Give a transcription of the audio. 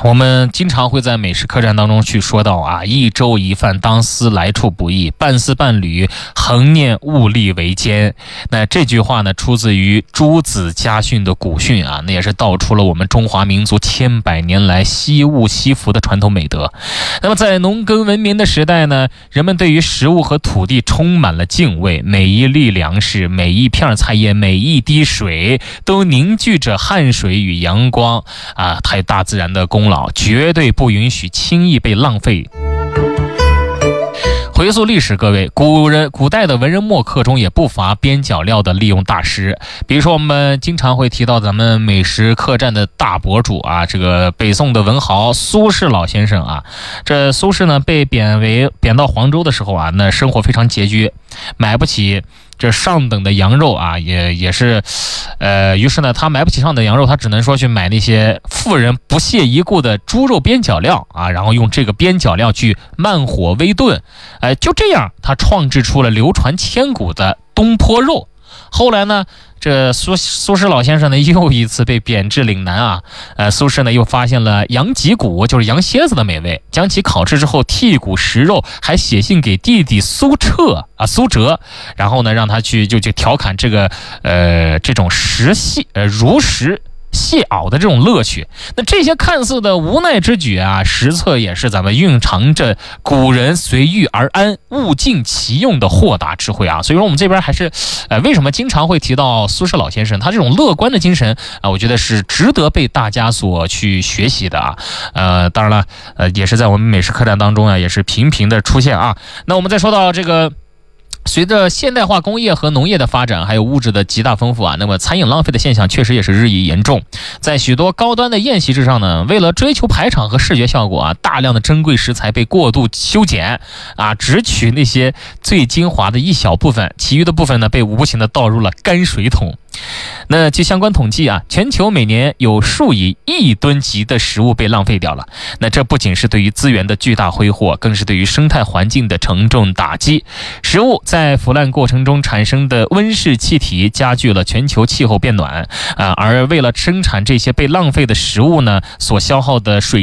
我们经常会在美食客栈当中去说到啊，一粥一饭当思来处不易，半丝半缕恒念物力维艰。那这句话呢，出自于朱子家训的古训啊，那也是道出了我们中华民族千百年来惜物惜福的传统美德。那么在农耕文明的时代呢，人们对于食物和土地充满了敬畏，每一粒粮食、每一片菜叶、每一滴水都凝聚着汗水与阳光啊，它有大自然的功劳，绝对不允许轻易被浪费。回溯历史，各位，古代的文人墨客中也不乏边角料的利用大师。比如说我们经常会提到咱们美食客栈的大博主啊，这个北宋的文豪苏轼老先生啊。这苏轼呢被贬到黄州的时候啊，那生活非常拮据，买不起这上等的羊肉啊，也是，于是呢，他买不起上等羊肉，他只能说去买那些富人不屑一顾的猪肉边角料啊，然后用这个边角料去慢火微炖，就这样，他创制出了流传千古的东坡肉。后来呢，这苏轼老先生呢又一次被贬至岭南啊，苏轼呢又发现了羊脊骨，就是羊蝎子的美味，将其烤制之后剔骨食肉，还写信给弟弟苏辙，然后呢让他去调侃这个这种如实蟹螯的这种乐趣。那这些看似的无奈之举啊，实则也是咱们蕴藏着古人随遇而安、物尽其用的豁达智慧啊。所以说我们这边还是为什么经常会提到苏轼老先生，他这种乐观的精神啊，我觉得是值得被大家所去学习的啊。当然了，也是在我们美食客栈当中啊，也是频频的出现啊。那我们再说到这个。随着现代化工业和农业的发展，还有物质的极大丰富啊，那么餐饮浪费的现象确实也是日益严重。在许多高端的宴席之上呢，为了追求排场和视觉效果啊，大量的珍贵食材被过度修剪啊，只取那些最精华的一小部分，其余的部分呢被无情的倒入了泔水桶。那据相关统计啊，全球每年有数以亿吨级的食物被浪费掉了。那这不仅是对于资源的巨大挥霍，更是对于生态环境的沉重打击。食物在腐烂过程中产生的温室气体加剧了全球气候变暖而为了生产这些被浪费的食物呢，所消耗的水